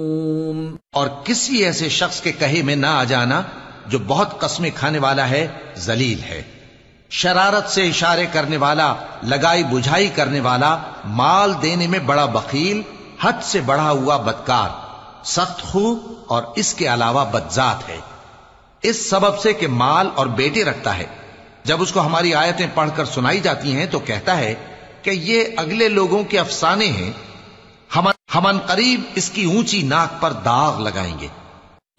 और किसी ऐसे शख्स के कहे में ना आ जाना जो बहुत कस्में खाने वाला है, जलील है, शरारत से इशारे करने वाला, लगाई बुझाई करने वाला, माल देने में बड़ा बखील, हद से बढ़ा हुआ बदकार, सख्त खू और इसके अलावा बदजात है। इस सबब से कि माल और बेटे रखता है, जब उसको हमारी आयतें पढ़कर सुनाई जाती हैं तो कहता है कि ये अगले लोगों के अफसाने हैं, हम करीब इसकी ऊंची नाक पर दाग लगाएंगे।